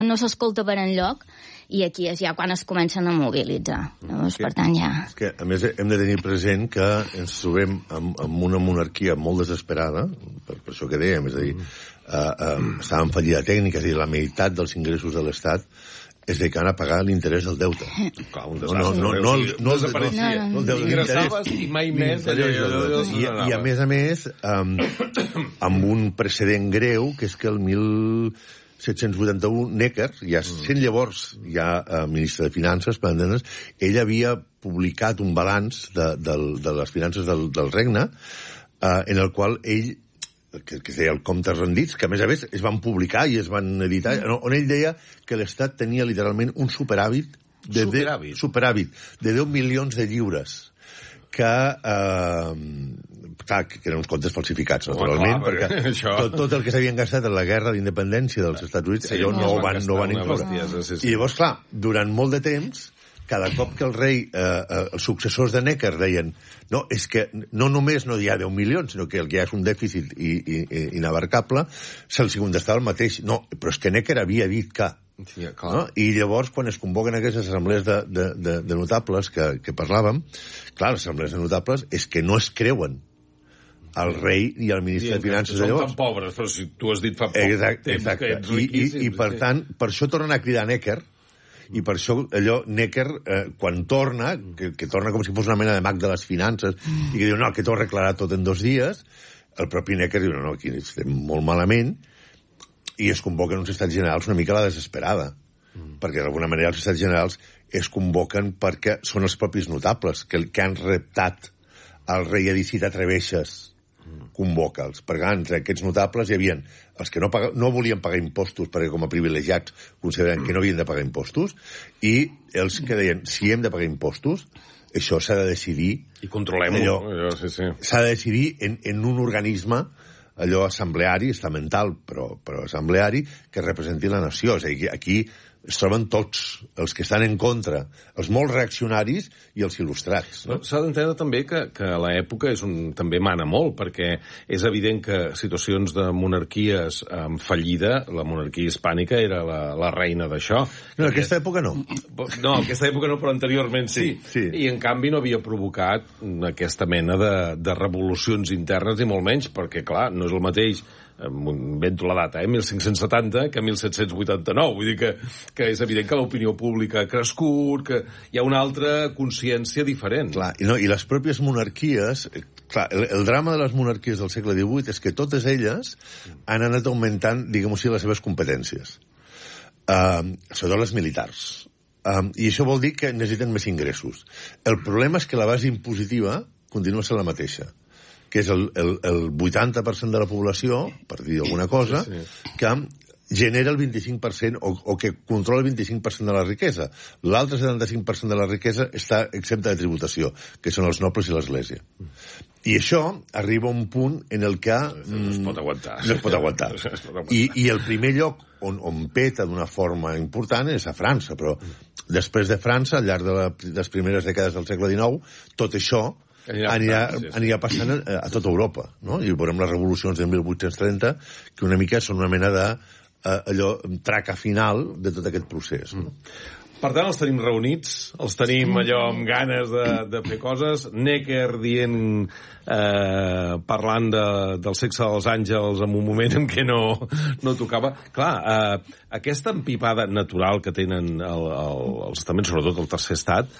no s'escolta per enlloc, i aquí és ja quan es comencen a mobilitzar. Llavors, per tant, ja... És que, a més, hem de tenir present que ens trobem amb una monarquia molt desesperada, per això que dèiem, és a dir, estava en fallida tècnica, és a dir, la meitat dels ingressos de l'Estat es dedicaven a pagar l'interès del deute. Clar, un no desapareixia. Ingressaves i mai més I a més, amb un precedent greu, que és que el 1781, Necker, ja sent llavors ja ministre de Finances, per entendre's, ell havia publicat un balanç de les finances del regne, en el qual ell, que es deia el Comptes Rendits, que a més es van publicar i es van editar, on ell deia que l'Estat tenia literalment un superàvit de 10 milions de lliures, que eren uns comptes falsificats, naturalment, perquè tot el que s'havien gastat en la guerra d'independència dels Estats Units, allò no ho van incloure. I llavors, clar, durant molt de temps, cada cop que el rei, els successors de Necker deien no, és que no només no hi ha 10 milions, sinó que el que hi ha és un dèficit inabarcable, se'ls contestava el mateix. No, però és que Necker havia dit que... Sí, no? I llavors, quan es convoquen aquestes assemblees de notables que parlàvem, clar, les assemblees de notables és que no es creuen el rei i el ministre de Finances de llavors. Són tan pobres, però si tu has dit fa poc temps que ets riquíssim. I per tant, per això tornen a cridar Necker, i per això allò, Necker, quan torna, que torna com si fos una mena de mag de les finances, i que diu, no, que t'ho arreglarà tot en 2 dies, el propi Necker diu, no, aquí estem molt malament, i es convoquen uns estats generals una mica a la desesperada, perquè d'alguna manera els estats generals es convoquen perquè són els propis notables que han reptat al rei Edici d'Atreveixes, convoca'ls, perquè entre aquests notables hi havia els que no volien pagar impostos perquè com a privilegiats consideren que no havien de pagar impostos, i els que deien, si hem de pagar impostos, això s'ha de decidir... I controlem-ho. S'ha de decidir en un organisme, allò assembleari, estamental, però assembleari, que representi la nació. És a dir, aquí es troben tots, els que estan en contra, els molt reaccionaris i els il·lustrats. No? S'ha d'entendre també que a l'època també mana molt, perquè és evident que situacions de monarquies en fallida, la monarquia hispànica era la reina d'això. No, en aquesta època no. No, en aquesta època no, però anteriorment sí. I en canvi no havia provocat aquesta mena de revolucions internes, i molt menys, perquè, clar, no és el mateix, invento la data, 1570 que 1789. Vull dir que és evident que l'opinió pública ha crescut, que hi ha una altra consciència diferent. Clar, i les pròpies monarquies... Clar, el drama de les monarquies del segle XVIII és que totes elles han anat augmentant, diguem-ho així, les seves competències. Sobretot les militars. I això vol dir que necessiten més ingressos. El problema és que la base impositiva continua sent la mateixa, que és el 80% de la població, per dir alguna cosa, que genera el 25% o que controla el 25% de la riquesa. L'altre 75% de la riquesa està exempta de tributació, que són els nobles i l'Església. I això arriba a un punt en el que... No es pot aguantar. No es pot aguantar. I el primer lloc on peta d'una forma important és a França, però després de França, al llarg de les primeres dècades del segle XIX, tot això anirà passant a tota Europa, no? I veurem les revolucions de 1830, que una mica són una mena de traca final de tot aquest procés. Per tant, els tenim reunits, els tenim allò amb ganes de fer coses. Necker dient, parlant del sexe dels àngels en un moment en què no tocava. Clar, aquesta empipada natural que tenen els estaments, sobretot el tercer estat,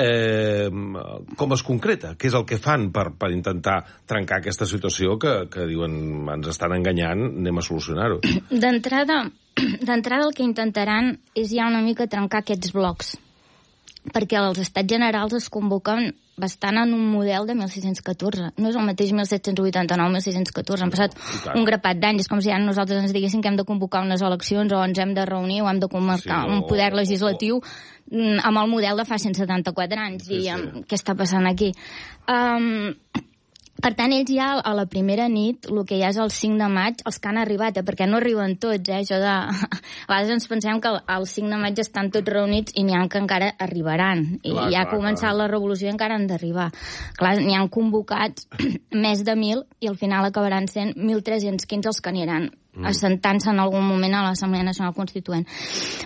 com es concreta? Què és el que fan per intentar trencar aquesta situació que diuen, ens estan enganyant, anem a solucionar-ho? D'entrada el que intentaran és ja una mica trencar aquests blocs, perquè els estats generals es convoquen bastant en un model de 1614. No és el mateix 1789-1614. Han passat un grapat d'anys. És com si ara nosaltres ens diguéssim que hem de convocar unes eleccions o ens hem de reunir o hem de convocar un poder legislatiu amb el model de fa 174 anys. Què està passant aquí? Per tant, ells ja a la primera nit, el que ja és el 5 de maig, els que han arribat, perquè no arriben tots, això de... A vegades ens pensem que el 5 de maig estan tots reunits i n'hi ha que encara arribaran. I ja ha començat la revolució i encara han d'arribar. Clar, n'hi han convocats més de 1.000 i al final acabaran sent 1.315 els que aniran assentant-se en algun moment a l'Assemblea Nacional Constituent.